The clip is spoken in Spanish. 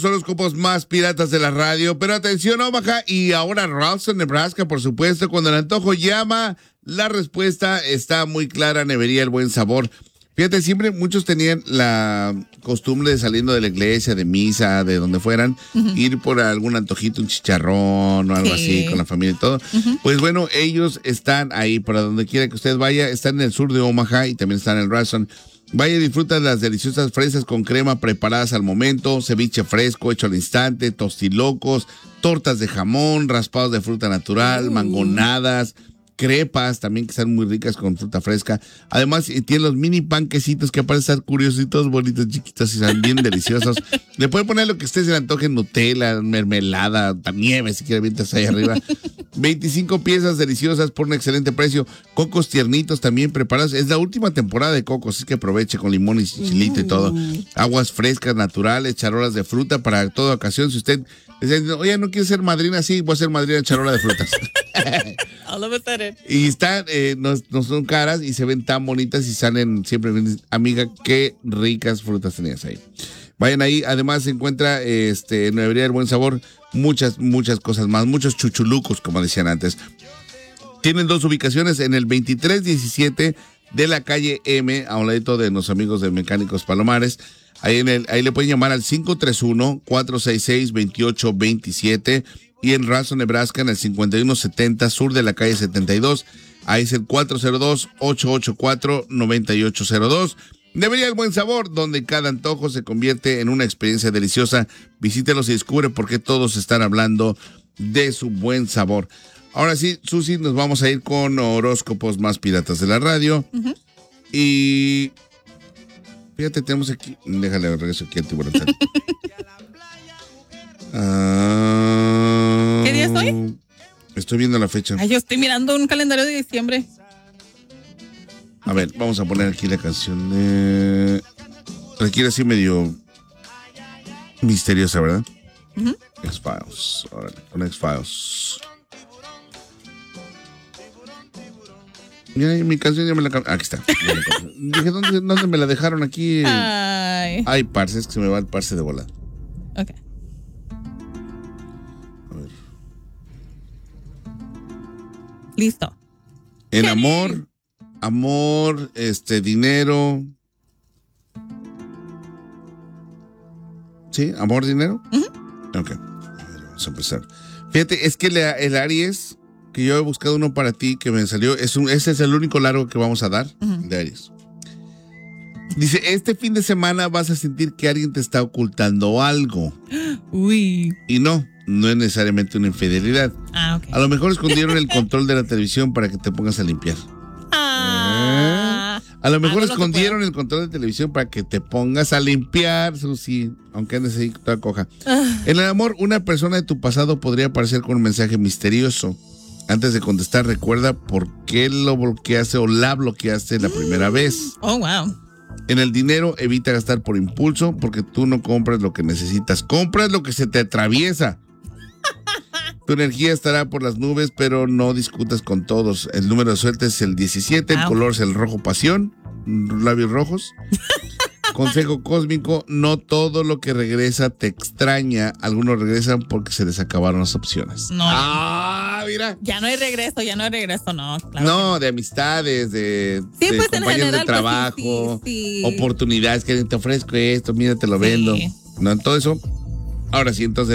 Son los copos más piratas de la radio, pero atención Omaha y ahora Ralston, Nebraska, por supuesto, cuando el antojo llama, la respuesta está muy clara, Nevería El Buen Sabor. Fíjate, siempre muchos tenían la costumbre de saliendo de la iglesia, de misa, de donde fueran, ir por algún antojito, un chicharrón o algo así con la familia y todo. Pues bueno, ellos están ahí, para donde quiera que usted vaya, están en el sur de Omaha y también están en Ralston. Vaya y disfruta de las deliciosas fresas con crema preparadas al momento, ceviche fresco hecho al instante, tostilocos, tortas de jamón, raspados de fruta natural, mangonadas, crepas también que están muy ricas con fruta fresca. Además, tiene los mini panquecitos que parecen estar curiositos, bonitos, chiquitos y están bien deliciosos. Le pueden poner lo que usted se le antoje, Nutella, mermelada, nieve, si quiere, vientas ahí arriba. 25 piezas deliciosas por un excelente precio. Cocos tiernitos también preparados. Es la última temporada de cocos, así que aproveche con limón y chilito y todo. Aguas frescas, naturales, charolas de fruta para toda ocasión. Si usted dice, oye, ¿no quiere ser madrina? Sí, voy a ser madrina de charola de frutas. Y están, no son caras y se ven tan bonitas y salen siempre, amiga, qué ricas frutas tenías ahí. Vayan ahí, además se encuentra en Nevería El Buen Sabor muchas cosas más, muchos chuchulucos, como decían antes. Tienen dos ubicaciones en el 2317 de la calle M, a un ladito de los amigos de Mecánicos Palomares. Ahí le pueden llamar al 531-466-2827 y en Ralston, Nebraska, en el 5170 sur de la calle 72. Ahí es el 402-884-9802. Nevería El Buen Sabor, donde cada antojo se convierte en una experiencia deliciosa. Visítelos y descubre por qué todos están hablando de su buen sabor. Ahora sí, Susi, nos vamos a ir con horóscopos más piratas de la radio. Y fíjate, tenemos aquí, déjale regreso aquí al tiburón. ¿Qué día estoy? Estoy viendo la fecha. Ay, yo estoy mirando un calendario de diciembre. A ver, vamos a poner aquí la canción de... Requiere así medio misteriosa, ¿verdad? X-Files. Órale, con X-Files. Mira, mi canción ya me la cambié. Aquí está. Dije, ¿dónde me la dejaron aquí? Ay, parce, es que se me va el parce de volada. Ok. A ver. Listo. En amor, dinero. ¿Sí? ¿Amor, dinero? Ok. A ver, vamos a empezar. Fíjate, es que el Aries, que yo he buscado uno para ti, que me salió, ese es el único largo que vamos a dar, de Aries. Dice, este fin de semana vas a sentir que alguien te está ocultando algo. Uy. Y no es necesariamente una infidelidad. Ok. A lo mejor escondieron el control de la televisión para que te pongas a limpiar. A lo mejor escondieron el control de televisión para que te pongas a limpiar, Susi, aunque andes ahí toda coja. En el amor, una persona de tu pasado podría aparecer con un mensaje misterioso. Antes de contestar, recuerda por qué lo bloqueaste o la bloqueaste la primera vez. Oh, wow. En el dinero, evita gastar por impulso porque tú no compras lo que necesitas. Compras lo que se te atraviesa. Tu energía estará por las nubes, pero no discutas con todos. El número de suerte es el 17, el color es el rojo pasión, labios rojos. Consejo cósmico, no todo lo que regresa te extraña. Algunos regresan porque se les acabaron las opciones. No. Mira. Ya no hay regreso, no. Claro no, de amistades, de pues, compañeros de trabajo, sí. Oportunidades que te ofrezco esto, mira, te lo vendo. No, en todo eso. Ahora sí, entonces.